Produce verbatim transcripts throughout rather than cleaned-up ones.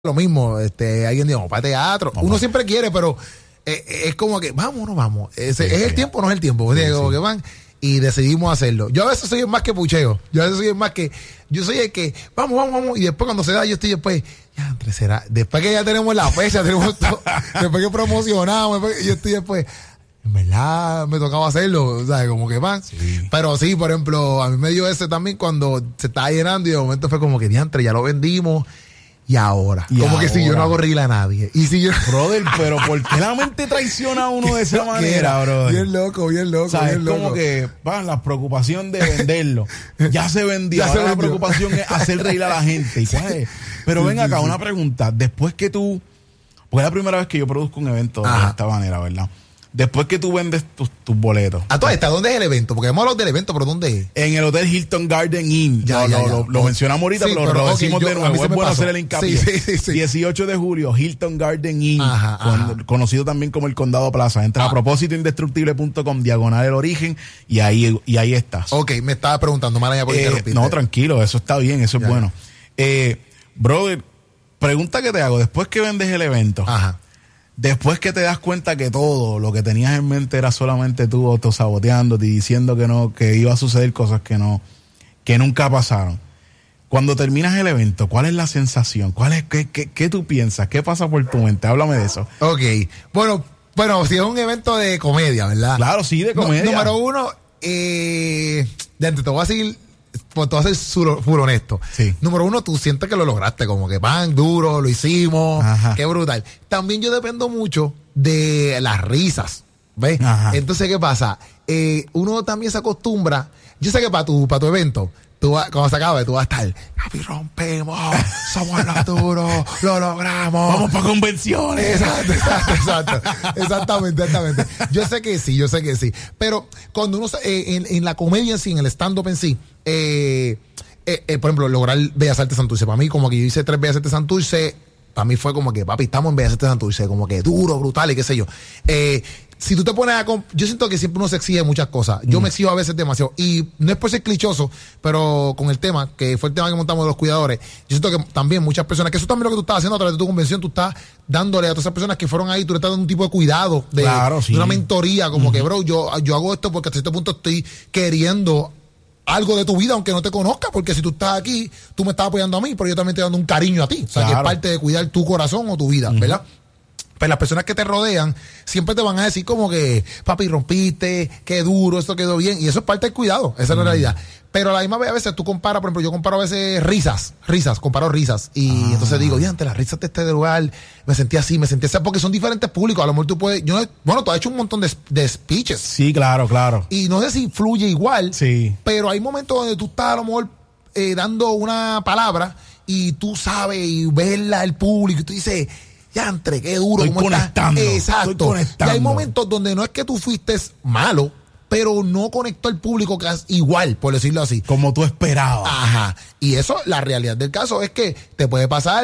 lo mismo, este, alguien dice, vamos para teatro. Vamos. Uno siempre quiere, pero eh, es como que, vamos, no vamos. Ese, sí, ¿es sí. el tiempo o no es el tiempo? Sí, como sí. que van y decidimos hacerlo. Yo a veces soy el más que pucheo. Yo a veces soy el más que, yo soy el que, vamos, vamos, vamos. Y después cuando se da, yo estoy después, ya, entre será. Después que ya tenemos la fecha, tenemos todo, después que promocionamos, después, yo estoy después, en verdad me tocaba hacerlo, ¿sabes? Como que van. Sí. Pero sí, por ejemplo, a mí me dio ese también cuando se estaba llenando y de momento fue como que, diantre, ya lo vendimos. Y ahora, y como ahora. Que si yo no hago reír a nadie. Y si yo... Brother, pero ¿por qué la mente traiciona a uno de esa manera, brother? Bien loco, bien loco, ¿sabes? bien loco. Como que, van, la preocupación de venderlo. Ya se vendió. Ya ahora se vendió. La preocupación es hacer reír a la gente. ¿Y cuál es? Pero sí, ven acá, sí, una pregunta. Después que tú... Porque es la primera vez que yo produzco un evento Ajá. de esta manera, ¿verdad? Después que tú vendes tus, tus boletos. ¿A toda esta? ¿Dónde es el evento? Porque hemos hablado del evento, pero ¿dónde es? En el Hotel Hilton Garden Inn. Ya, lo, ya, ya. Lo, lo mencionamos ahorita, sí, pero, pero lo okay, decimos yo, de nuevo. Es bueno pasó. Hacer el hincapié. Sí, sí, sí. dieciocho de julio, Hilton Garden Inn. Ajá, ajá. Con, conocido también como el Condado Plaza. Entra ah. a propósito indestructible punto com, diagonal el origen, y ahí, y ahí estás. Ok, me estaba preguntando, Malaya, por qué eh, No, tranquilo, eso está bien, eso ya, es bueno. Eh, brother, pregunta que te hago. Después que vendes el evento... Ajá. Después que te das cuenta que todo lo que tenías en mente era solamente tú autosaboteándote y diciendo que no, que iba a suceder cosas que no, que nunca pasaron. Cuando terminas el evento, ¿cuál es la sensación? ¿Cuál es, qué, qué, qué tú piensas? ¿Qué pasa por tu mente? Háblame de eso. Ok. Bueno, bueno, si es un evento de comedia, ¿verdad? Claro, sí, de comedia. No, número uno, eh, de antes te voy a decir, pues te voy a ser full honesto. Sí. Número uno, tú sientes que lo lograste, como que pan, duro, lo hicimos, Ajá. qué brutal. También yo dependo mucho de las risas, ¿ves? Ajá. Entonces, ¿qué pasa? Eh, uno también se acostumbra, yo sé que para tu, para tu evento, tú vas, cuando se acabe, tú vas a estar, papi, rompemos, somos los duros, lo logramos. Vamos para convenciones. Exacto, exacto, exacto. Exactamente, exactamente. Yo sé que sí, yo sé que sí. Pero cuando uno, eh, en, en la comedia en sí, en el stand-up en sí, eh, eh, eh, por ejemplo, lograr Bellas Artes Santurce, para mí, como que yo hice tres Bellas Artes Santurce, para mí fue como que, papi, estamos en Bellas Artes Santurce, como que duro, brutal y qué sé yo. Eh, si tú te pones a... Comp- yo siento que siempre uno se exige muchas cosas. Yo mm. me exijo a veces demasiado. Y no es por ser clichoso, pero con el tema, que fue el tema que montamos de los cuidadores, yo siento que también muchas personas, que eso también es lo que tú estás haciendo a través de tu convención, tú estás dándole a todas esas personas que fueron ahí, tú le estás dando un tipo de cuidado, de, claro, sí. de una mentoría, como mm-hmm. que, bro, yo, yo hago esto porque hasta este punto estoy queriendo algo de tu vida, aunque no te conozca, porque si tú estás aquí, tú me estás apoyando a mí, pero yo también estoy dando un cariño a ti. O sea, claro. que es parte de cuidar tu corazón o tu vida, mm-hmm. ¿verdad? Pues las personas que te rodean siempre te van a decir como que, papi, rompiste, qué duro, esto quedó bien. Y eso es parte del cuidado, esa mm. es la realidad. Pero a la misma vez a veces tú comparas, por ejemplo, yo comparo a veces risas, risas, comparo risas. Y ah. entonces digo, diante, las risas de este lugar, me sentí así, me sentí así, porque son diferentes públicos. A lo mejor tú puedes, yo no, bueno, tú has hecho un montón de, de speeches. Sí, claro, claro. Y no sé si fluye igual, sí. pero hay momentos donde tú estás a lo mejor eh, dando una palabra y tú sabes y ves la, el público y tú dices... Ya entre, qué duro. Estoy conectando. Está. Exacto. Estoy conectando. Y hay momentos donde no es que tú fuiste malo, pero no conectó al público que es igual, por decirlo así. Como tú esperabas. Ajá. Y eso, la realidad del caso es que te puede pasar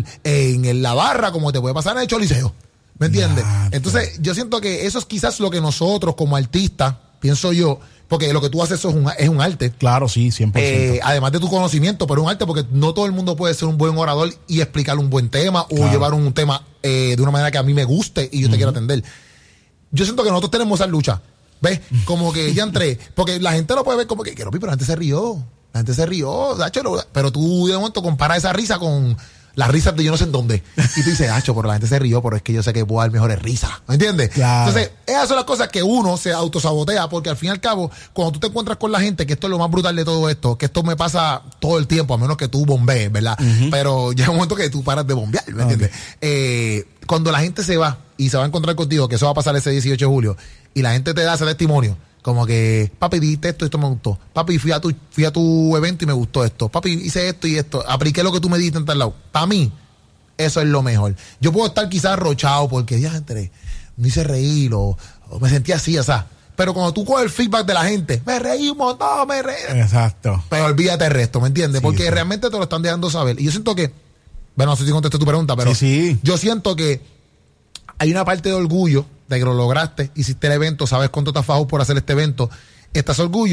en la barra como te puede pasar en el Choliseo. ¿Me entiendes? Ya, Entonces, yo siento que eso es quizás lo que nosotros como artistas, pienso yo, porque lo que tú haces eso es un, es un arte. Claro, sí, cien por ciento. Eh, además de tu conocimiento, pero es un arte porque no todo el mundo puede ser un buen orador y explicar un buen tema claro. o llevar un tema eh, de una manera que a mí me guste y yo uh-huh. te quiero atender. Yo siento que nosotros tenemos esa lucha, ¿ves? Como que ya entré, porque la gente lo puede ver como que, pero la gente se rió, la gente se rió, pero tú de momento comparas esa risa con... las risas de yo no sé en dónde. Y tú dices, acho, pero la gente se rió, pero es que yo sé que puedo dar mejores risas. ¿Me entiendes? Claro. Entonces, esas son las cosas que uno se autosabotea, porque al fin y al cabo, cuando tú te encuentras con la gente, que esto es lo más brutal de todo esto, que esto me pasa todo el tiempo, a menos que tú bombees, ¿verdad? Uh-huh. Pero llega un momento que tú paras de bombear, ¿me entiendes? Okay. Eh, cuando la gente se va y se va a encontrar contigo, que eso va a pasar ese dieciocho de julio, y la gente te da ese testimonio, como que, papi, dijiste esto y esto me gustó. Papi, fui a tu, fui a tu evento y me gustó esto. Papi, hice esto y esto. Apliqué lo que tú me dijiste en tal lado. Para mí, eso es lo mejor. Yo puedo estar quizás arrochado porque ya entre, me hice reír o, o me sentí así, o sea. Pero cuando tú coges el feedback de la gente, me reí un montón, me reí. Exacto. Pero olvídate el resto, ¿me entiendes? Sí, porque sí. realmente te lo están dejando saber. Y yo siento que, bueno, no sé si contesté tu pregunta, pero sí, sí. yo siento que hay una parte de orgullo de que lo lograste, hiciste el evento, sabes cuánto te has fajado por hacer este evento, estás orgullo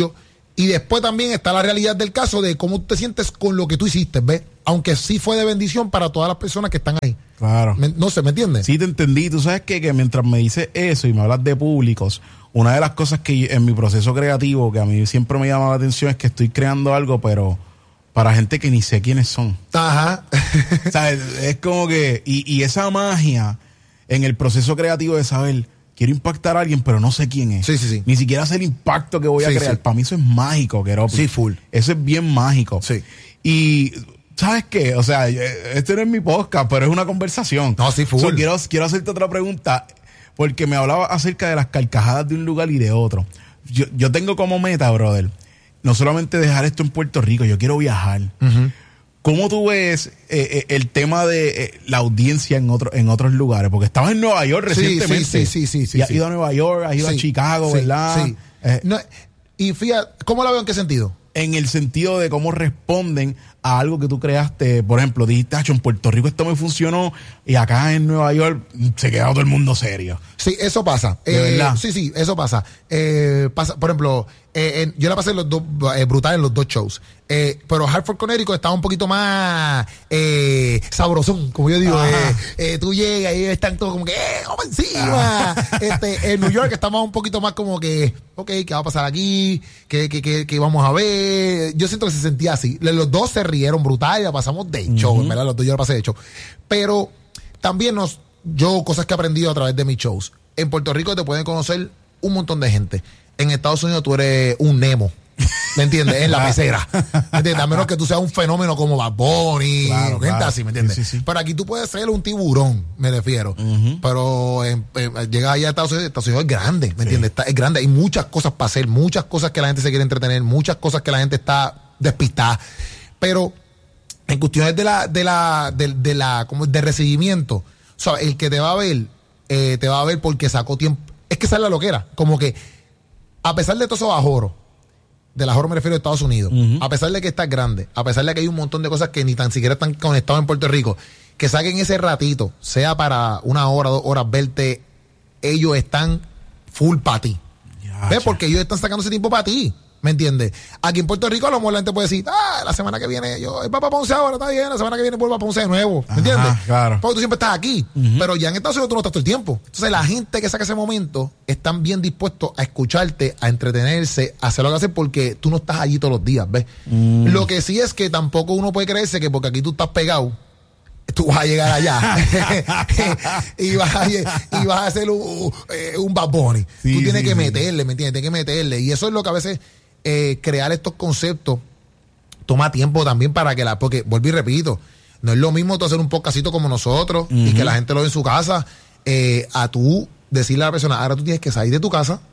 Y después también está la realidad del caso de cómo tú te sientes con lo que tú hiciste, ¿ves? Aunque sí fue de bendición para todas las personas que están ahí. Claro. Me, no sé, ¿me entiendes? Sí, te entendí. Tú sabes que, que mientras me dices eso y me hablas de públicos, una de las cosas que yo, en mi proceso creativo, que a mí siempre me llama la atención, es que estoy creando algo, pero para gente que ni sé quiénes son. Ajá. O sea, es, es como que... Y, y esa magia en el proceso creativo de saber... Quiero impactar a alguien, pero no sé quién es. Sí, sí, sí. Ni siquiera sé el impacto que voy a sí, crear. Sí. Para mí eso es mágico, Keropi. Sí, full. Eso es bien mágico. Sí. Y, ¿sabes qué? O sea, este no es mi podcast, pero es una conversación. No, sí, full. So, quiero, quiero hacerte otra pregunta, porque me hablaba acerca de las carcajadas de un lugar y de otro. Yo, yo tengo como meta, brother, no solamente dejar esto en Puerto Rico, yo quiero viajar. Uh-huh. ¿Cómo tú ves eh, eh, el tema de eh, la audiencia en, otro, en otros lugares? Porque estabas en Nueva York recientemente. Sí, sí, sí. sí, sí y has sí. ido a Nueva York, has ido sí, a Chicago, sí, ¿verdad? Sí. Eh, no, y fíjate, ¿cómo la veo en qué sentido? En el sentido de cómo responden a algo que tú creaste. Por ejemplo, dijiste, en Puerto Rico esto me funcionó y acá en Nueva York se queda todo el mundo serio. Sí, eso pasa. ¿De eh, verdad? Sí, sí, eso pasa. Eh, pasa por ejemplo, eh, en, yo la pasé los dos, eh, brutal en los dos shows. Eh, pero Hartford, Connecticut estaba un poquito más eh, sabrosón, como yo digo. Eh, eh, tú llegas y están todos como que, ¡eh, vamos encima! este, en New York estamos un poquito más como que, ok, ¿qué va a pasar aquí? ¿Qué, qué, qué, qué vamos a ver? Yo siento que se sentía así. Los dos se rieron brutal y la pasamos de show, uh-huh. ¿verdad? Los dos yo la pasé de show. Pero también nos, yo, cosas que he aprendido a través de mis shows. En Puerto Rico te pueden conocer un montón de gente. En Estados Unidos tú eres un Nemo. ¿Me entiendes? En la pecera. ¿Me entiendes? A menos que tú seas un fenómeno como Bad Bunny, claro, gente claro. así, ¿me entiendes? Sí, sí, sí. Pero aquí tú puedes ser un tiburón, me refiero. Uh-huh. Pero eh, eh, llegas allá a Estados Unidos, Estados Unidos es grande, ¿me sí. entiendes? Está, es grande. Hay muchas cosas para hacer, muchas cosas que la gente se quiere entretener, muchas cosas que la gente está despistada. Pero en cuestiones de la, de la, de, de la, como de recibimiento, o sea, el que te va a ver, eh, te va a ver porque sacó tiempo. Es que esa es la loquera. Como que, a pesar de todo eso ajoro, del ajoro me refiero a Estados Unidos, uh-huh. a pesar de que estás grande, a pesar de que hay un montón de cosas que ni tan siquiera están conectados en Puerto Rico, que saquen ese ratito, sea para una hora, dos horas, verte, ellos están full para ti. ¿Ves? Porque ellos están sacando ese tiempo para ti. ¿Me entiendes? Aquí en Puerto Rico a lo mejor la gente puede decir, ah, la semana que viene yo va para Ponce ahora, está bien, la semana que viene vuelvo a Ponce de nuevo. ¿Me entiendes? Ajá, claro. Porque tú siempre estás aquí. Uh-huh. Pero ya en Estados Unidos tú no estás todo el tiempo. Entonces la gente que saca ese momento están bien dispuestos a escucharte, a entretenerse, a hacer lo que hacen porque tú no estás allí todos los días, ¿ves? Mm. Lo que sí es que tampoco uno puede creerse que porque aquí tú estás pegado, tú vas a llegar allá y, vas a, y vas a hacer un, un Bad Bunny. Sí, tú tienes sí, que meterle, ¿me entiendes? Tienes que meterle. Y eso es lo que a veces... Eh, crear estos conceptos toma tiempo también para que la, porque vuelvo y repito, no es lo mismo tú hacer un podcastito como nosotros uh-huh. y que la gente lo ve en su casa, eh, a tú decirle a la persona, ahora tú tienes que salir de tu casa,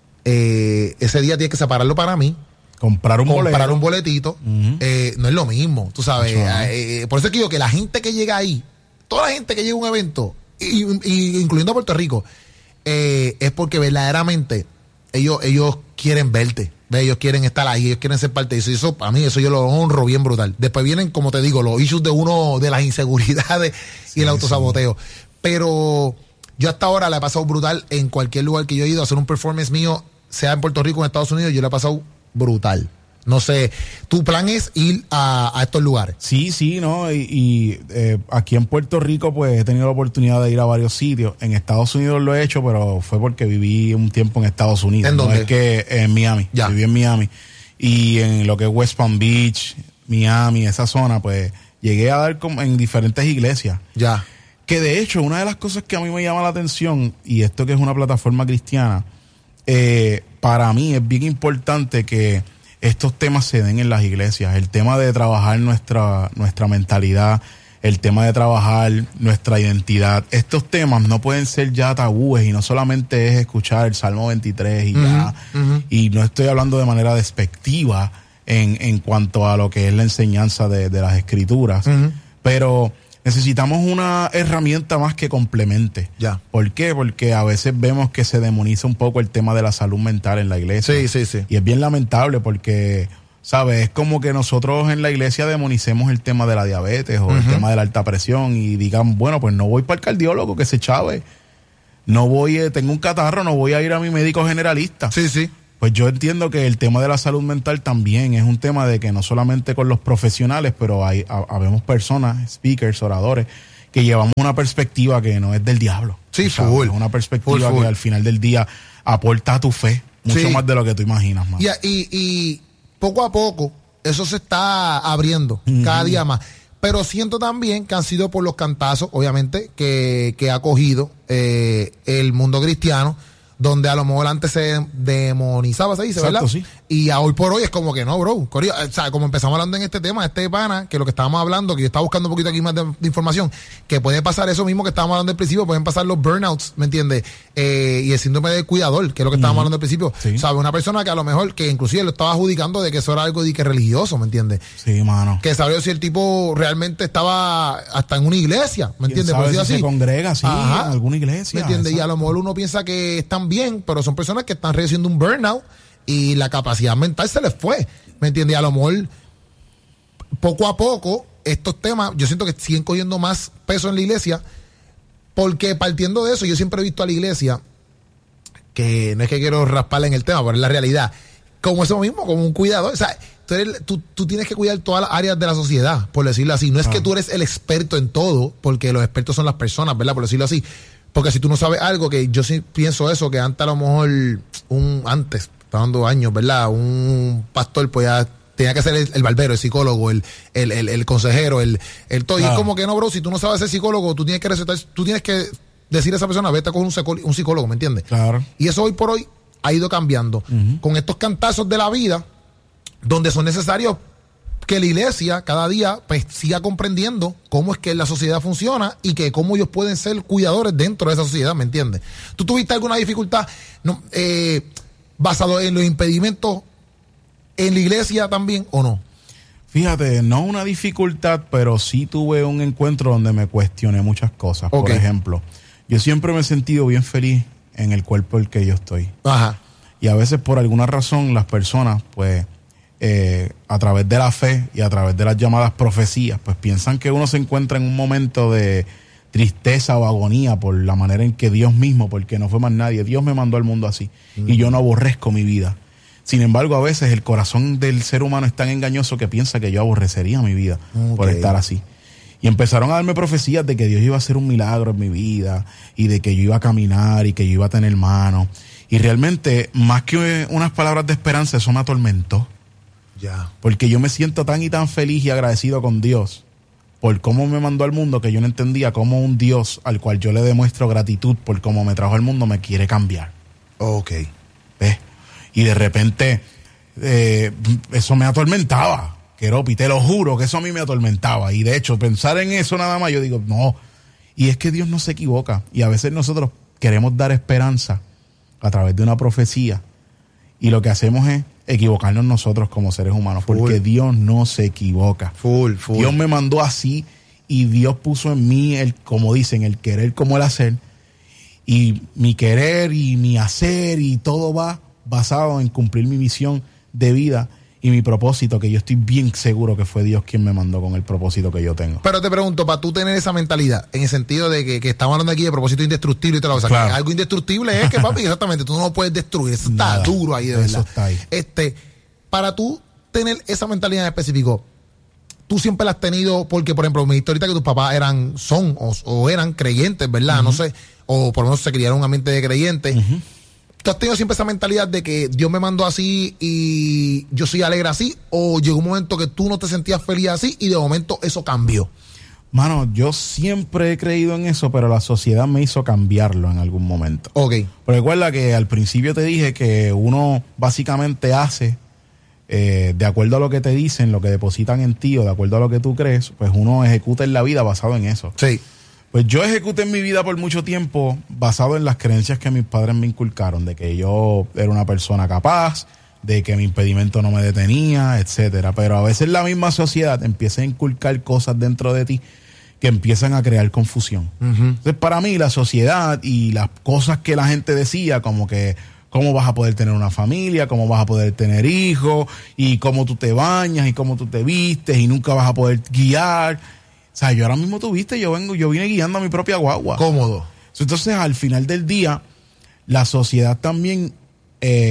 eh, ese día tienes que separarlo para mí, comprar un comprar boleto. un boletito, uh-huh. eh, no es lo mismo, tú sabes, eh, por eso es que digo que la gente que llega ahí, toda la gente que llega a un evento, y, y, incluyendo a Puerto Rico, eh, es porque verdaderamente ellos, ellos quieren verte. Ellos quieren estar ahí, ellos quieren ser parte de eso. Y eso, a mí, eso yo lo honro bien brutal. Después vienen, como te digo, los issues de uno, de las inseguridades sí, y el autosaboteo. Sí. Pero yo hasta ahora la he pasado brutal en cualquier lugar que yo he ido a hacer un performance mío, sea en Puerto Rico o en Estados Unidos, yo la he pasado brutal. No sé, tu plan es ir a, a estos lugares. Sí, sí, ¿no? Y, y eh, aquí en Puerto Rico, pues he tenido la oportunidad de ir a varios sitios. En Estados Unidos lo he hecho, pero fue porque viví un tiempo en Estados Unidos. ¿En dónde? No es que en Miami. Ya. Viví en Miami. Y en lo que es West Palm Beach, Miami, esa zona, pues llegué a dar como en diferentes iglesias. Ya. Que de hecho, una de las cosas que a mí me llama la atención, y esto que es una plataforma cristiana, eh, para mí es bien importante que estos temas se den en las iglesias. El tema de trabajar nuestra, nuestra mentalidad, el tema de trabajar nuestra identidad. Estos temas no pueden ser ya tabúes y no solamente es escuchar el Salmo veintitrés y uh-huh, ya. Uh-huh. Y no estoy hablando de manera despectiva en, en cuanto a lo que es la enseñanza de, de las escrituras. Uh-huh. Pero necesitamos una herramienta más que complemente. Ya. ¿Por qué? Porque a veces vemos que se demoniza un poco el tema de la salud mental en la iglesia. Sí, sí, sí. Y es bien lamentable porque, ¿sabes? Es como que nosotros en la iglesia demonicemos el tema de la diabetes o uh-huh. el tema de la alta presión y digan, bueno, pues no voy para el cardiólogo que se chave. No voy, eh, tengo un catarro, no voy a ir a mi médico generalista. Sí, sí. Pues yo entiendo que el tema de la salud mental también es un tema de que no solamente con los profesionales, pero hay habemos personas, speakers, oradores, que llevamos una perspectiva que no es del diablo. Sí, full. Una perspectiva full, full. que al final del día aporta a tu fe mucho sí. más de lo que tú imaginas, man. Y, y, y poco a poco eso se está abriendo, uh-huh. cada día más. Pero siento también que han sido por los cantazos, obviamente, que, que ha cogido eh, el mundo cristiano, donde a lo mejor antes se demonizaba, se dice, ¿verdad? Exacto, sí. Y a hoy por hoy es como que no, bro. Corio, o sea, como empezamos hablando en este tema, este pana, que lo que estábamos hablando, que yo estaba buscando un poquito aquí más de, de información, que puede pasar eso mismo que estábamos hablando al principio, pueden pasar los burnouts, ¿me entiendes? Eh, y el síndrome del cuidador, que es lo que estábamos uh-huh. hablando al principio. Sí. ¿Sabes? Una persona que a lo mejor, que inclusive lo estaba adjudicando de que eso era algo de que religioso, ¿me entiendes? Sí, mano. Que sabía si el tipo realmente estaba hasta en una iglesia, ¿me entiendes? Por si así. Se congrega, sí, Ajá. en alguna iglesia. ¿Me entiendes? Y a lo mejor uno piensa que están bien, pero son personas que están recibiendo un burnout y la capacidad mental se les fue, ¿me entiendes? Y a lo mejor poco a poco estos temas yo siento que siguen cogiendo más peso en la iglesia, porque partiendo de eso yo siempre he visto a la iglesia, que no es que quiero rasparle en el tema, pero es la realidad, como eso mismo, como un cuidador. O sea, tú, eres, tú, tú tienes que cuidar todas las áreas de la sociedad, por decirlo así. No es ah. que tú eres el experto en todo, porque los expertos son las personas, ¿verdad? Por decirlo así. Porque si tú no sabes algo, que yo sí pienso eso, que antes a lo mejor, un antes, dando años, ¿verdad? Un pastor, pues ya tenía que ser el, el barbero, el psicólogo, el, el, el, el consejero, el, el todo. Ah. Y es como que no, bro, si tú no sabes ser psicólogo, tú tienes que recetar, tú tienes que decir a esa persona, vete a coger un, psicó, un psicólogo, ¿me entiendes? Claro. Y eso hoy por hoy ha ido cambiando. Uh-huh. Con estos cantazos de la vida, donde son necesarios que la iglesia cada día pues siga comprendiendo cómo es que la sociedad funciona y que cómo ellos pueden ser cuidadores dentro de esa sociedad, ¿me entiendes? ¿Tú tuviste alguna dificultad no, eh, basado en los impedimentos en la iglesia también o no? Fíjate, no una dificultad, pero sí tuve un encuentro donde me cuestioné muchas cosas. Okay. Por ejemplo, yo siempre me he sentido bien feliz en el cuerpo en el que yo estoy. Ajá. Y a veces por alguna razón las personas pues Eh, a través de la fe y a través de las llamadas profecías, pues piensan que uno se encuentra en un momento de tristeza o agonía por la manera en que Dios mismo, porque no fue más nadie, Dios me mandó al mundo así, uh-huh. y yo no aborrezco mi vida. Sin embargo, a veces el corazón del ser humano es tan engañoso que piensa que yo aborrecería mi vida okay. por estar así. Y empezaron a darme profecías de que Dios iba a hacer un milagro en mi vida y de que yo iba a caminar y que yo iba a tener manos. Y realmente, más que unas palabras de esperanza, eso me atormentó. Ya. Porque yo me siento tan y tan feliz y agradecido con Dios por cómo me mandó al mundo, que yo no entendía cómo un Dios al cual yo le demuestro gratitud por cómo me trajo al mundo me quiere cambiar. Ok. ¿Ves? Y de repente eh, eso me atormentaba, Keropi, te lo juro que eso a mí me atormentaba. Y de hecho pensar en eso nada más, yo digo, no. Y es que Dios no se equivoca. Y a veces nosotros queremos dar esperanza a través de una profecía y lo que hacemos es equivocarnos nosotros como seres humanos, full. Porque Dios no se equivoca. Full, full. Dios me mandó así y Dios puso en mí, el, como dicen, el querer como el hacer, y mi querer y mi hacer y todo va basado en cumplir mi misión de vida y mi propósito, que yo estoy bien seguro que fue Dios quien me mandó con el propósito que yo tengo. Pero te pregunto, para tú tener esa mentalidad, en el sentido de que, que estamos hablando aquí de propósito indestructible y toda la cosa, claro. que algo indestructible es que, papi, exactamente, tú no lo puedes destruir, eso está Nada. duro ahí, de verdad. Eso está ahí. Este, para tú tener esa mentalidad en específico, tú siempre la has tenido, porque, por ejemplo, me dijiste ahorita que tus papás eran, son o, o eran creyentes, ¿verdad? Uh-huh. No sé, o por lo menos se criaron en un ambiente de creyentes. Uh-huh. ¿Tú has tenido siempre esa mentalidad de que Dios me mandó así y yo soy alegre así? ¿O llegó un momento que tú no te sentías feliz así y de momento eso cambió? Mano, yo siempre he creído en eso, pero la sociedad me hizo cambiarlo en algún momento. Ok. Pero recuerda que al principio te dije que uno básicamente hace, eh, de acuerdo a lo que te dicen, lo que depositan en ti o de acuerdo a lo que tú crees, pues uno ejecuta en la vida basado en eso. Sí. Pues yo ejecuté en mi vida por mucho tiempo basado en las creencias que mis padres me inculcaron, de que yo era una persona capaz, de que mi impedimento no me detenía, etcétera. Pero a veces la misma sociedad empieza a inculcar cosas dentro de ti que empiezan a crear confusión. Uh-huh. Entonces, para mí, la sociedad y las cosas que la gente decía, como que cómo vas a poder tener una familia, cómo vas a poder tener hijos, y cómo tú te bañas, y cómo tú te vistes, y nunca vas a poder guiar. O sea, yo ahora mismo tú viste, yo vengo, yo vine guiando a mi propia guagua. Cómodo. Entonces, al final del día, la sociedad también eh,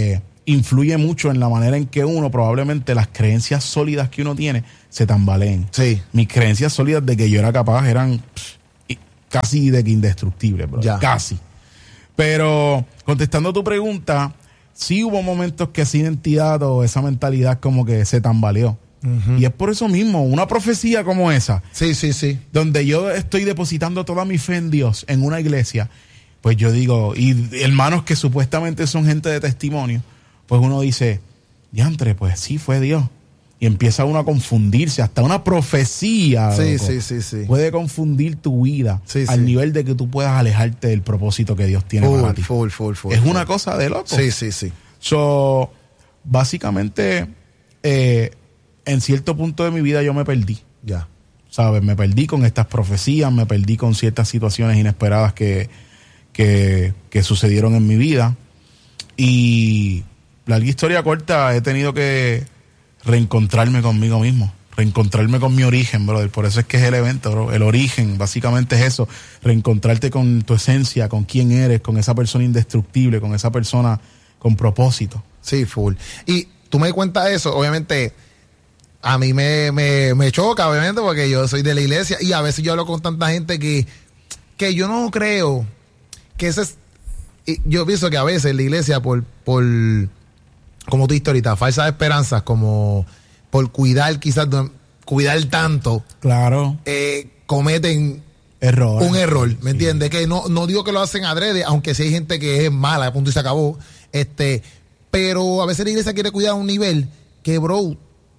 influye mucho en la manera en que uno, probablemente las creencias sólidas que uno tiene, se tambaleen. Sí. Mis creencias sólidas de que yo era capaz eran pff, casi de que indestructibles, bro. Ya. Casi. Pero, contestando tu pregunta, sí hubo momentos que esa identidad o esa mentalidad como que se tambaleó. Uh-huh. Y es por eso mismo, una profecía como esa. Sí, sí, sí. Donde yo estoy depositando toda mi fe en Dios, en una iglesia, pues yo digo, y hermanos que supuestamente son gente de testimonio, pues uno dice, diantre, pues sí fue Dios. Y empieza uno a confundirse. Hasta una profecía sí, loco, sí, sí, sí. puede confundir tu vida sí, al sí. nivel de que tú puedas alejarte del propósito que Dios tiene full, para ti. Full, full, full, es full. una cosa de loco. Sí, sí, sí. So, básicamente, eh, en cierto punto de mi vida yo me perdí. Ya. ¿Sabes? Me perdí con estas profecías, me perdí con ciertas situaciones inesperadas que, que, que sucedieron en mi vida. Y larga historia corta, he tenido que reencontrarme conmigo mismo, reencontrarme con mi origen, brother. Por eso es que es el evento, bro. El origen, básicamente es eso, reencontrarte con tu esencia, con quién eres, con esa persona indestructible, con esa persona con propósito. Sí, full. Y tú me cuentas eso, obviamente, a mí me, me, me choca, obviamente, porque yo soy de la iglesia y a veces yo hablo con tanta gente que, que yo no creo que ese es... Yo pienso que a veces la iglesia, por, por como tú dijiste ahorita, falsas esperanzas, como por cuidar quizás, cuidar tanto, claro, eh, cometen error, un error, ¿me sí. entiendes? Que no, no digo que lo hacen adrede, aunque sí hay gente que es mala, a punto y se acabó, este, pero a veces la iglesia quiere cuidar a un nivel que, bro,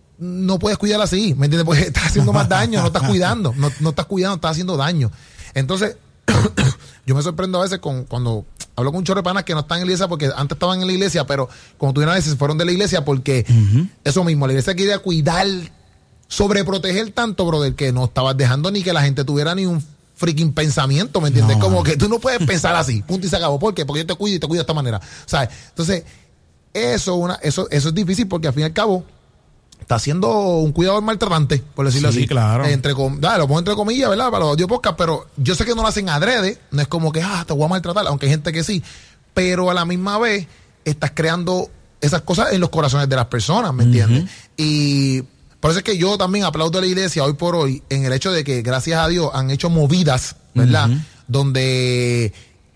no puedes cuidar así, ¿me entiendes? Porque estás haciendo más daño, no estás cuidando, no, no estás cuidando, estás haciendo daño. Entonces, yo me sorprendo a veces con, cuando hablo con un chorro de panas que no están en la iglesia porque antes estaban en la iglesia, pero como tú vienes a veces fueron de la iglesia porque uh-huh. eso mismo, la iglesia quería cuidar, sobreproteger tanto, brother, que no estabas dejando ni que la gente tuviera ni un freaking pensamiento, ¿me entiendes? No. Como que tú no puedes pensar así, punto y se acabó. ¿Por qué? Porque yo te cuido y te cuido de esta manera, ¿sabes? Entonces, eso, una, eso, eso es difícil porque al fin y al cabo está siendo un cuidador maltratante, por decirlo sí, así. Claro. Entre, dale, lo pongo entre comillas, ¿verdad? Para los audio podcast, pero yo sé que no lo hacen adrede, no es como que, ah, te voy a maltratar, aunque hay gente que sí, pero a la misma vez estás creando esas cosas en los corazones de las personas, ¿me entiendes? Uh-huh. Y por eso es que yo también aplaudo a la iglesia hoy por hoy en el hecho de que, gracias a Dios, han hecho movidas, ¿verdad? Uh-huh. Donde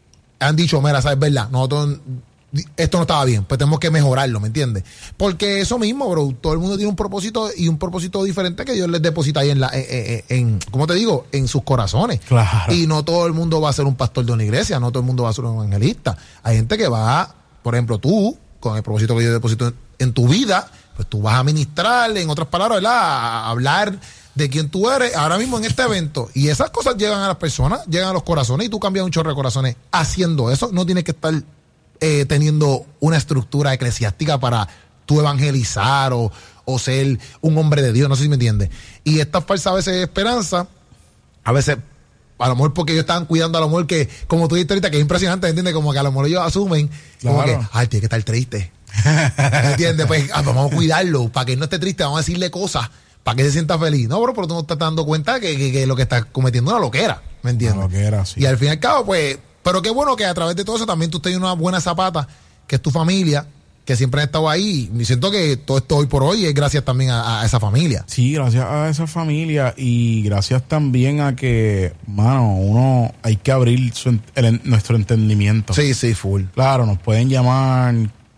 han dicho, mira, ¿sabes? ¿Verdad? Nosotros... esto no estaba bien, pues tenemos que mejorarlo, ¿me entiendes? Porque eso mismo, bro, todo el mundo tiene un propósito y un propósito diferente que Dios les deposita ahí en la, en, en, en ¿cómo te digo? En sus corazones. Claro. Y no todo el mundo va a ser un pastor de una iglesia, no todo el mundo va a ser un evangelista. Hay gente que va, por ejemplo, tú, con el propósito que yo deposito en, en tu vida, pues tú vas a ministrar, en otras palabras, ¿verdad? A hablar de quién tú eres ahora mismo en este evento. Y esas cosas llegan a las personas, llegan a los corazones y tú cambias un chorro de corazones haciendo eso. No tienes que estar Eh, teniendo una estructura eclesiástica para tú evangelizar o, o ser un hombre de Dios, no sé si me entiendes. Y esta falsa a veces esperanza, a veces, a lo mejor porque ellos estaban cuidando, a lo mejor que, como tú dijiste ahorita, que es impresionante, ¿me entiendes? Como que a lo mejor ellos asumen, claro, como que, ay, tiene que estar triste. ¿Me entiendes? Pues ah, vamos a cuidarlo, para que él no esté triste, vamos a decirle cosas, para que se sienta feliz. No, bro, pero tú no estás dando cuenta que, que, que lo que estás cometiendo es una loquera, ¿me entiendes? Una loquera, sí. Y al fin y al cabo, pues, pero qué bueno que a través de todo eso también tú tienes una buena zapata, que es tu familia, que siempre han estado ahí. Y siento que todo esto hoy por hoy es gracias también a, a esa familia. Sí, gracias a esa familia y gracias también a que, mano, uno hay que abrir su, el, nuestro entendimiento. Sí, sí, full. Claro, nos pueden llamar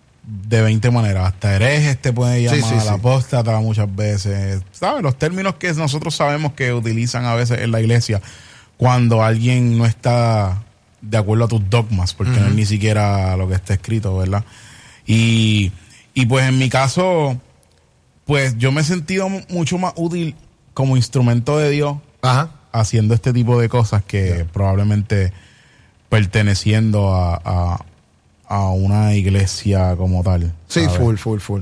de veinte maneras. Hasta herejes te pueden llamar, sí, sí, sí. apóstata muchas veces. ¿Sabes? Los términos que nosotros sabemos que utilizan a veces en la iglesia cuando alguien no está de acuerdo a tus dogmas, porque uh-huh. no es ni siquiera lo que está escrito, ¿verdad? Y, y pues en mi caso, pues yo me he sentido mucho más útil como instrumento de Dios, Ajá. haciendo este tipo de cosas que yeah. probablemente perteneciendo a, a, a una iglesia como tal. Sí, ¿sabes? full, full, full.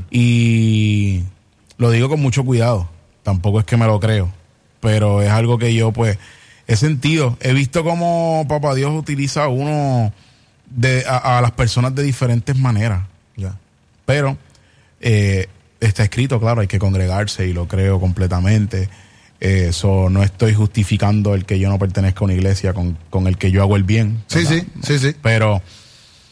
Y lo digo con mucho cuidado, tampoco es que me lo creo, pero es algo que yo pues he sentido, he visto cómo Papá Dios utiliza a uno de, a, a las personas de diferentes maneras. Yeah. Pero eh, está escrito, claro, hay que congregarse y lo creo completamente. Eso eh, no estoy justificando el que yo no pertenezca a una iglesia con, con el que yo hago el bien. Sí, sí, sí, sí. Pero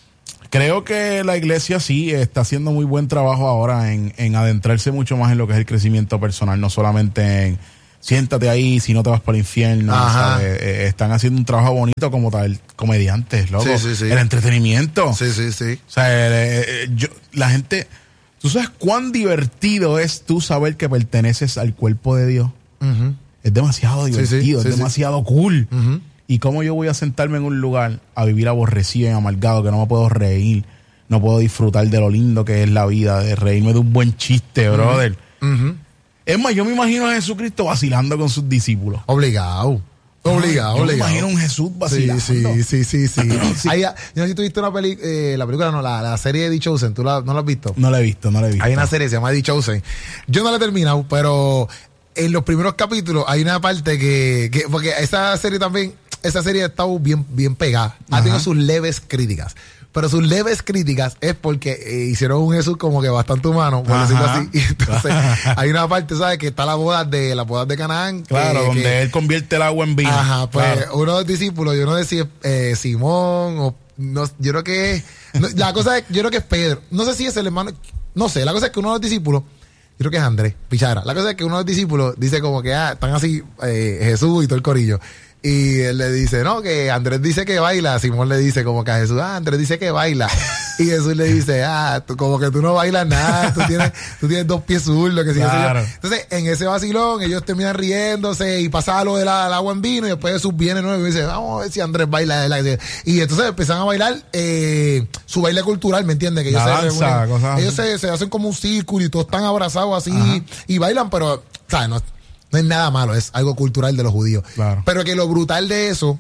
Creo que la iglesia sí está haciendo muy buen trabajo ahora en, en adentrarse mucho más en lo que es el crecimiento personal, no solamente en siéntate ahí si no te vas para el infierno. ¿Sabes? Eh, están haciendo un trabajo bonito como tal, comediantes, loco. Sí, sí, sí. El entretenimiento. Sí, sí, sí. O sea, eh, eh, yo, la gente, ¿tú sabes cuán divertido es tú saber que perteneces al cuerpo de Dios? Uh-huh. Es demasiado divertido, sí, sí, sí, es demasiado sí. cool. Uh-huh. ¿Y cómo yo voy a sentarme en un lugar a vivir aborrecido y amargado, que no me puedo reír, no puedo disfrutar de lo lindo que es la vida, de reírme de un buen chiste, brother? Uh-huh. Es más, yo me imagino a Jesucristo vacilando con sus discípulos. Obligado. Obligado, yo obligado. Me imagino a un Jesús vacilando. Sí, sí, sí, sí. sí. sí. Ahí, yo no sé si tú viste una peli, eh, la película, no, la, la serie de The Chosen. ¿Tú la, no la has visto? No la he visto, no la he visto. Hay una serie que se llama The Chosen. Yo no la he terminado, pero en los primeros capítulos hay una parte que, que porque esa serie también, esa serie ha estado bien, bien pegada. Ha tenido sus leves críticas. Pero sus leves críticas es porque eh, hicieron un Jesús como que bastante humano, por Ajá. decirlo así. Y entonces hay una parte, ¿sabes? Que está la boda de la boda de Canaán. Claro, que, donde que, él convierte el agua en vino. Ajá, pues claro. uno de los discípulos, yo no sé si es eh, Simón o no, yo creo que no, la cosa es, yo creo que es Pedro. No sé si es el hermano, no sé, la cosa es que uno de los discípulos, yo creo que es Andrés Pichara. La cosa es que uno de los discípulos dice como que ah, están así eh, Jesús y todo el corillo. Y él le dice, no, que Andrés dice que baila. Simón le dice como que a Jesús, ah, Andrés dice que baila. Y Jesús le dice, ah, tú, como que tú no bailas nada, tú tienes, tú tienes dos pies zurdos, que claro. sí. Entonces, en ese vacilón, ellos terminan riéndose y pasa lo del agua en vino y después Jesús viene nuevo y dice, vamos a ver si Andrés baila. Y entonces empiezan a bailar eh, su baile cultural, ¿me entiendes? Que ellos, la se, danza, bueno, ellos se, se hacen como un círculo y todos están abrazados así. Ajá. Y bailan, pero, ¿sabes? No, no es nada malo, es algo cultural de los judíos. Claro. Pero que lo brutal de eso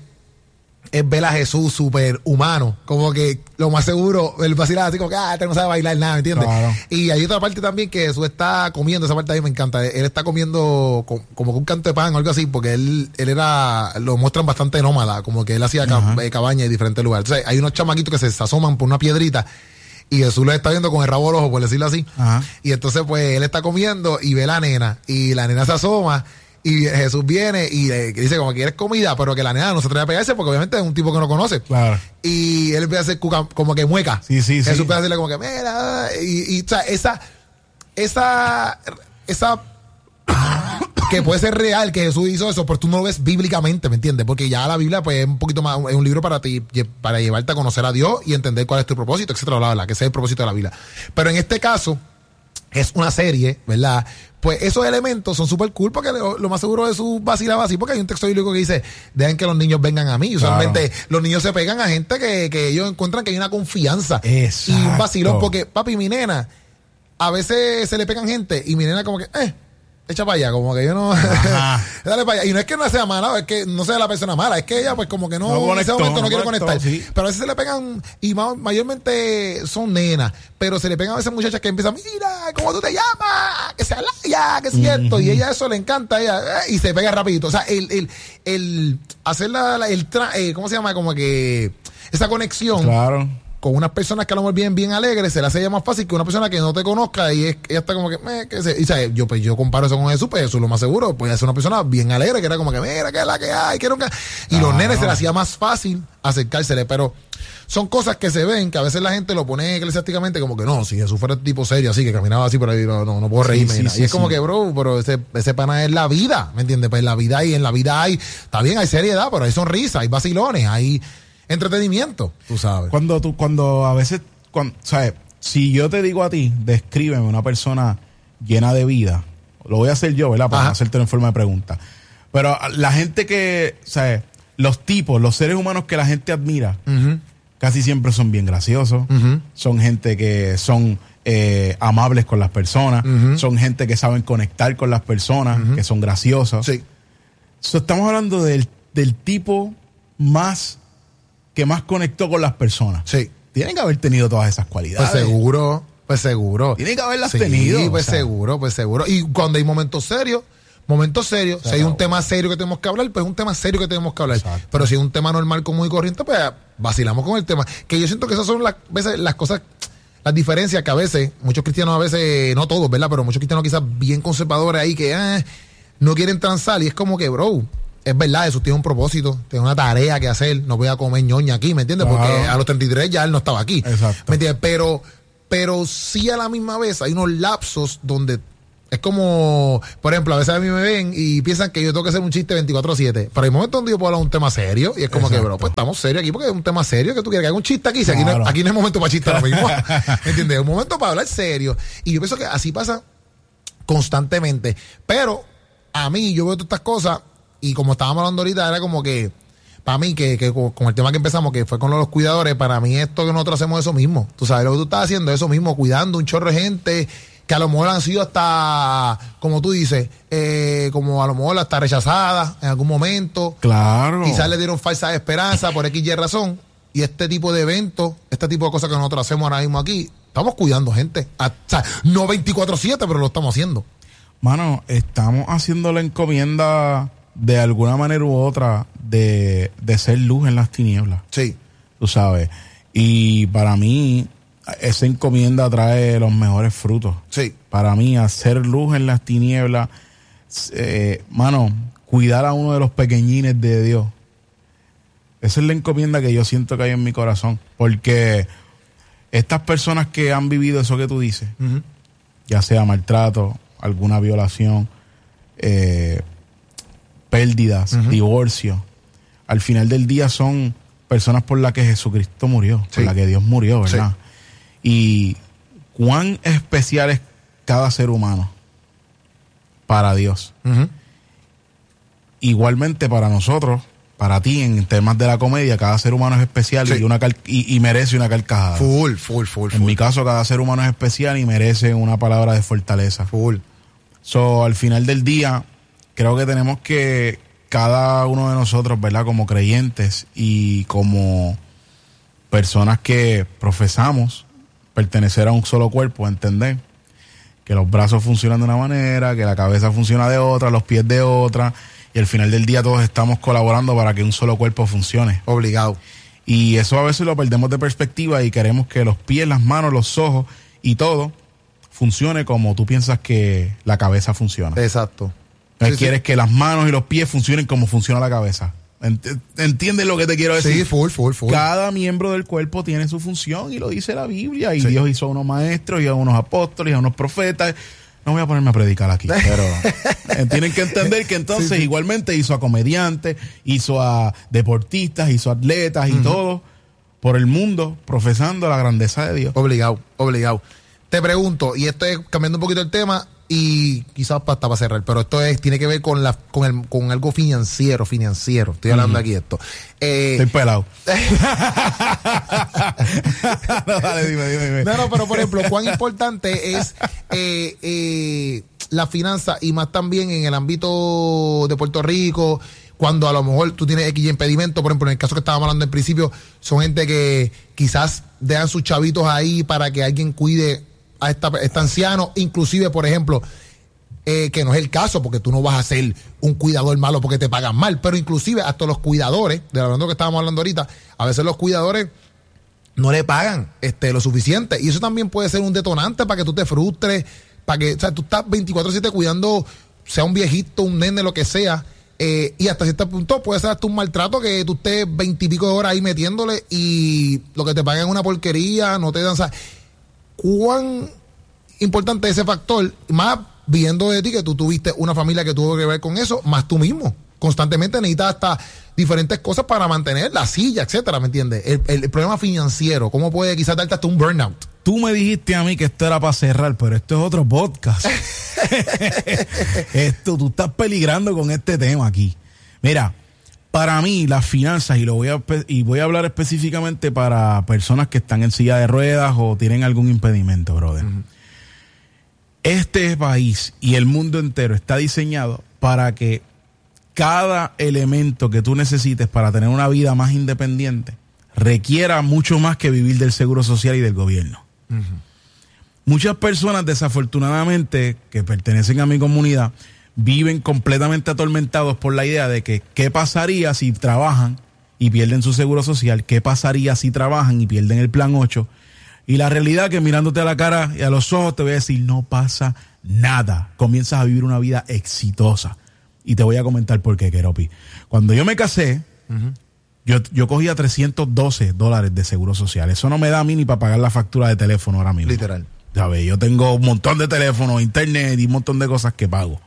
es ver a Jesús súper humano. Como que lo más seguro, el vacilar así como que, ah, este no sabe bailar nada, ¿me entiendes? Claro. Y hay otra parte también que Jesús está comiendo, esa parte a mí me encanta. Él está comiendo como con un canto de pan o algo así, porque él, él era, lo muestran bastante nómada, como que él hacía cab- cabaña en diferentes lugares. Entonces hay unos chamaquitos que se asoman por una piedrita. Y Jesús lo está viendo con el rabo al ojo, por decirlo así. Ajá. Y entonces, pues, él está comiendo y ve la nena. Y la nena se asoma. Y Jesús viene y le dice como que quieres comida, pero que la nena no se atreve a pegarse porque obviamente es un tipo que no conoce. Claro. Y él empieza a hacer cuca, como que mueca. Sí, sí, Jesús sí. empieza a decirle como que, mira. Y, y o sea, esa, esa, esa... que puede ser real que Jesús hizo eso, pero tú no lo ves bíblicamente, ¿me entiendes? Porque ya la Biblia pues es un poquito más, es un libro para ti, para llevarte a conocer a Dios y entender cuál es tu propósito, etcétera, bla, bla, bla, que ese es el propósito de la Biblia. Pero en este caso, es una serie, ¿verdad? Pues esos elementos son súper cool porque lo, lo más seguro Jesús vacilaba así, porque hay un texto bíblico que dice, dejen que los niños vengan a mí. Usualmente claro. los niños se pegan a gente que, que ellos encuentran que hay una confianza. Exacto. Y un vacilón, porque papi, mi nena, a veces se le pegan gente y mi nena como que, eh, echa para allá, como que yo no. Dale para allá. Y no es que no sea mala, es que no sea la persona mala, es que ella, pues, como que no, no conectó, en ese momento no, no quiere conectó, conectar. Sí. Pero a veces se le pegan, y ma- mayormente son nenas, pero se le pegan a veces muchachas que empiezan, mira, ¿cómo tú te llamas? Que se alaya, que es cierto. Uh-huh. Y ella eso le encanta, ella, eh, y se pega rapidito. O sea, el, el, el hacer la, la el tra- eh, ¿cómo se llama? Como que esa conexión. Claro. Con unas personas que a lo mejor bien, bien alegres, se le hace ya más fácil que una persona que no te conozca y es, ella está como que, me, que se, y sabe, yo, pues, yo comparo eso con Jesús, pues Jesús lo más seguro, pues ser una persona bien alegre, que era como que, mira, que es la que hay, quiero que... Y ah. los nenes se le hacía más fácil acercársele, pero son cosas que se ven, que a veces la gente lo pone eclesiásticamente como que no, si Jesús fuera tipo serio, así, que caminaba así por ahí, no, no, no puedo reírme. Sí, sí, sí, y es sí, como sí. que, bro, pero ese, ese pana es la vida, ¿me entiendes? Pues la vida hay, en la vida hay, está bien, hay seriedad, pero hay sonrisas, hay vacilones, hay entretenimiento, tú sabes. Cuando tú, cuando a veces, cuando, ¿sabes? Si yo te digo a ti, descríbeme una persona llena de vida, lo voy a hacer yo, ¿verdad? Para Ajá. hacerte en forma de pregunta. Pero la gente que, ¿sabes? Los tipos, los seres humanos que la gente admira, uh-huh. casi siempre son bien graciosos, uh-huh. son gente que son eh, amables con las personas, uh-huh. son gente que saben conectar con las personas, uh-huh. que son graciosos. Sí. So, estamos hablando del, del tipo más que más conectó con las personas. Sí. Tienen que haber tenido todas esas cualidades. Pues seguro, pues seguro. Tienen que haberlas sí, tenido. Sí, pues o sea. seguro, pues seguro. Y cuando hay momentos serios, momentos serios, o sea, si hay un tema serio que tenemos que hablar, pues es un tema serio que tenemos que hablar. Exacto. Pero si es un tema normal, común y corriente, pues vacilamos con el tema. Que yo siento que esas son las veces las cosas, las diferencias que a veces, muchos cristianos a veces, no todos, ¿verdad? Pero muchos cristianos quizás bien conservadores ahí que eh, no quieren transar y es como que, bro, es verdad, eso tiene un propósito, tiene una tarea que hacer, no voy a comer ñoña aquí, ¿me entiendes? Claro. Porque a los treinta y tres ya él no estaba aquí. Exacto. ¿Me entiendes? Pero, pero sí a la misma vez hay unos lapsos donde es como, por ejemplo, a veces a mí me ven y piensan que yo tengo que hacer un chiste veinticuatro siete, pero hay momentos donde yo puedo hablar de un tema serio y es como Exacto. que, bro, pues estamos serios aquí porque es un tema serio que tú quieres que haga un chiste aquí, si claro. aquí, no, aquí no es momento para chistar lo mismo, ¿me entiendes? Es un momento para hablar serio y yo pienso que así pasa constantemente, pero a mí yo veo todas estas cosas y como estábamos hablando ahorita era como que para mí, que, que con el tema que empezamos, que fue con los cuidadores, para mí esto que nosotros hacemos es eso mismo, tú sabes, lo que tú estás haciendo es eso mismo, cuidando un chorro de gente que a lo mejor han sido hasta, como tú dices, eh, como a lo mejor hasta rechazadas en algún momento. Claro. Quizás le dieron falsa esperanza por X y razón. Y este tipo de eventos, este tipo de cosas que nosotros hacemos ahora mismo aquí, estamos cuidando gente. O sea, no veinticuatro siete, pero lo estamos haciendo. Mano, estamos haciendo la encomienda de alguna manera u otra de, de ser luz en las tinieblas. Sí. Tú sabes. Y para mí, esa encomienda trae los mejores frutos. Sí. Para mí, hacer luz en las tinieblas, eh, mano, cuidar a uno de los pequeñines de Dios. Esa es la encomienda que yo siento que hay en mi corazón. Porque estas personas que han vivido eso que tú dices, uh-huh. ya sea maltrato, alguna violación, eh, pérdidas, uh-huh. divorcio, al final del día son personas por las que Jesucristo murió, sí. por las que Dios murió, ¿verdad? Sí. Y cuán especial es cada ser humano para Dios. Uh-huh. Igualmente para nosotros, para ti, en temas de la comedia, cada ser humano es especial sí. y, una cal- y, y merece una carcajada. Full, full, full. En full. mi caso, cada ser humano es especial y merece una palabra de fortaleza. Full. So, al final del día, creo que tenemos que, cada uno de nosotros, ¿verdad? Como creyentes y como personas que profesamos pertenecer a un solo cuerpo, entender que los brazos funcionan de una manera, que la cabeza funciona de otra, los pies de otra, y al final del día todos estamos colaborando para que un solo cuerpo funcione. Obligado. Y eso a veces lo perdemos de perspectiva y queremos que los pies, las manos, los ojos y todo funcione como tú piensas que la cabeza funciona. Exacto. Entonces sí, quieres sí. que las manos y los pies funcionen como funciona la cabeza. ¿Entiendes lo que te quiero decir? Sí, full, full, full. Cada miembro del cuerpo tiene su función y lo dice la Biblia. Y sí. Dios hizo a unos maestros y a unos apóstoles y a unos profetas. No voy a ponerme a predicar aquí, pero tienen que entender que entonces sí, sí. igualmente hizo a comediantes, hizo a deportistas, hizo a atletas y uh-huh. todo por el mundo profesando la grandeza de Dios. Obligado, obligado. Te pregunto, y esto es cambiando un poquito el tema y quizás hasta para cerrar, pero esto es tiene que ver con la con el con algo financiero, financiero. Estoy hablando uh-huh. aquí de esto. Eh, Estoy pelado. no, dale, dime, dime, dime. No, no, pero por ejemplo, cuán importante es eh, eh, la finanza y más también en el ámbito de Puerto Rico, cuando a lo mejor tú tienes X impedimento, por ejemplo, en el caso que estábamos hablando al principio, son gente que quizás dejan sus chavitos ahí para que alguien cuide a esta, este anciano, inclusive, por ejemplo, eh, que no es el caso, porque tú no vas a ser un cuidador malo porque te pagan mal, pero inclusive hasta los cuidadores, de lo que estábamos hablando ahorita, a veces los cuidadores no le pagan este, lo suficiente, y eso también puede ser un detonante para que tú te frustres, para que, o sea, tú estás veinticuatro siete cuidando, sea un viejito, un nene, lo que sea, eh, y hasta cierto punto puede ser hasta un maltrato que tú estés veintipico de horas ahí metiéndole y lo que te pagan es una porquería, no te dan, o sea, cuán importante es ese factor, más viendo de ti que tú tuviste una familia que tuvo que ver con eso, más tú mismo. Constantemente necesitas hasta diferentes cosas para mantener la silla, etcétera, ¿me entiendes? El, el, el problema financiero, ¿cómo puede quizás darte hasta un burnout? Tú me dijiste a mí que esto era para cerrar, pero esto es otro podcast. Esto, tú estás peligrando con este tema aquí. Mira, para mí las finanzas, y lo voy a y voy a hablar específicamente para personas que están en silla de ruedas o tienen algún impedimento, brother. Uh-huh. Este país y el mundo entero está diseñado para que cada elemento que tú necesites para tener una vida más independiente requiera mucho más que vivir del seguro social y del gobierno. Uh-huh. Muchas personas, desafortunadamente, que pertenecen a mi comunidad, viven completamente atormentados por la idea de que qué pasaría si trabajan y pierden su seguro social, qué pasaría si trabajan y pierden el plan ocho. Y la realidad que mirándote a la cara y a los ojos te voy a decir, no pasa nada. Comienzas a vivir una vida exitosa. Y te voy a comentar por qué, Keropi. Cuando yo me casé, uh-huh. yo, yo cogía trescientos doce dólares de seguro social. Eso no me da a mí ni para pagar la factura de teléfono ahora mismo. Literal. ¿Sabes? Yo tengo un montón de teléfonos, internet y un montón de cosas que pago.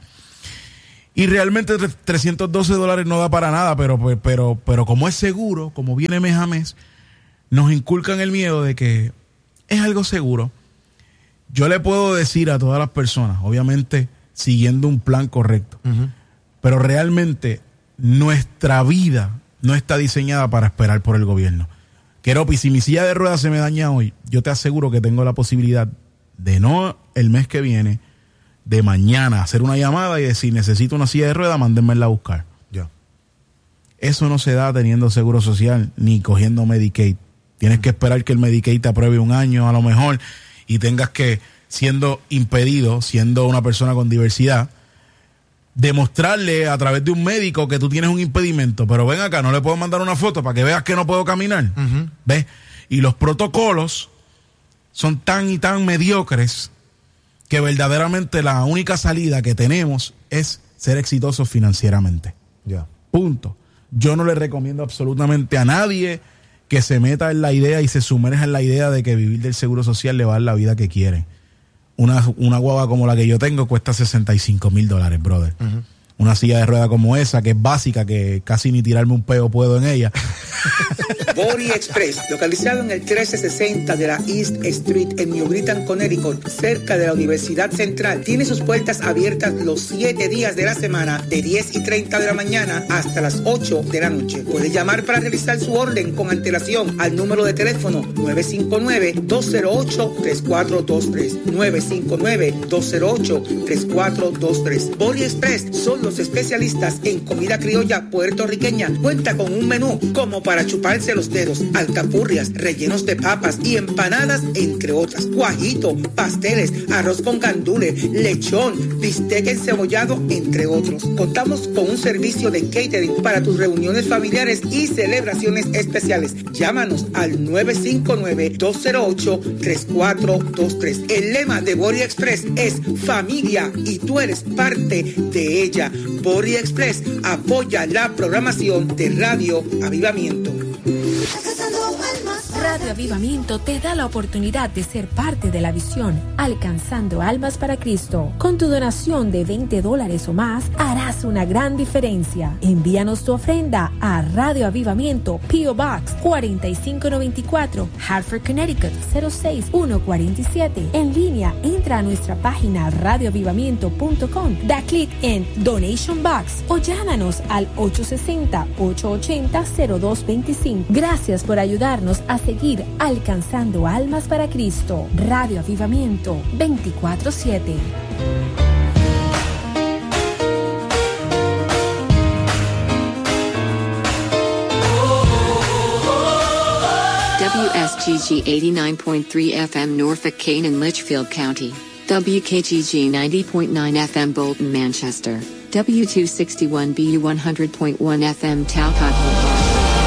Y realmente trescientos doce dólares no da para nada, pero, pero, pero como es seguro, como viene mes a mes, nos inculcan el miedo de que es algo seguro. Yo le puedo decir a todas las personas, obviamente siguiendo un plan correcto, uh-huh. pero realmente nuestra vida no está diseñada para esperar por el gobierno. Keropi, si mi silla de ruedas se me daña hoy, yo te aseguro que tengo la posibilidad de no el mes que viene, de mañana hacer una llamada y decir, necesito una silla de ruedas, mándenmela a buscar. Ya. Eso no se da teniendo seguro social ni cogiendo Medicaid. Tienes uh-huh. que esperar que el Medicaid te apruebe un año a lo mejor y tengas que, siendo impedido, siendo una persona con diversidad, demostrarle a través de un médico que tú tienes un impedimento. Pero ven acá, no le puedo mandar una foto para que veas que no puedo caminar. Uh-huh. ¿Ves? Y los protocolos son tan y tan mediocres que verdaderamente la única salida que tenemos es ser exitosos financieramente. Ya. Yeah. Punto. Yo no le recomiendo absolutamente a nadie que se meta en la idea y se sumerja en la idea de que vivir del seguro social le va a dar la vida que quieren. Una, una guagua como la que yo tengo cuesta sesenta y cinco mil dólares, brother. Uh-huh. Una silla de rueda como esa, que es básica, que casi ni tirarme un peo puedo en ella. Body Express, localizado en el trece sesenta de la East Street en New Britain, Connecticut, cerca de la Universidad Central, tiene sus puertas abiertas los siete días de la semana, de diez y treinta de la mañana hasta las ocho de la noche. Puede llamar para realizar su orden con antelación al número de teléfono nueve cinco nueve, dos cero ocho, tres cuatro dos tres, nueve cinco nueve, dos cero ocho, tres cuatro dos tres. Body Express son los especialistas en comida criolla puertorriqueña. Cuenta con un menú como para chuparse los dedos, alcapurrias, rellenos de papas y empanadas, entre otras. Cuajito, pasteles, arroz con gandules, lechón, bistec encebollado, entre otros. Contamos con un servicio de catering para tus reuniones familiares y celebraciones especiales. Llámanos al nueve cinco nueve, dos cero ocho, tres cuatro dos tres. El lema de Body Express es familia y tú eres parte de ella. Body Express apoya la programación de Radio Avivamiento. Radio Avivamiento te da la oportunidad de ser parte de la visión Alcanzando Almas para Cristo. Con tu donación de veinte dólares o más, harás una gran diferencia. Envíanos tu ofrenda a Radio Avivamiento, P O Box cuatro cinco nueve cuatro, Hartford, Connecticut cero seis uno cuatro siete. En línea, entra a nuestra página radio avivamiento punto com, da clic en Donation Box o llámanos al ocho seis cero, ocho ocho cero, cero dos dos cinco. Gracias por ayudarnos a seguir alcanzando almas para Cristo. Radio Avivamiento veinticuatro siete. W S G G eighty-nine point three F M Norfolk, Kane and Litchfield County. W K G G ninety point nine F M Bolton, Manchester. W two sixty-one B U one hundred point one F M Talcott.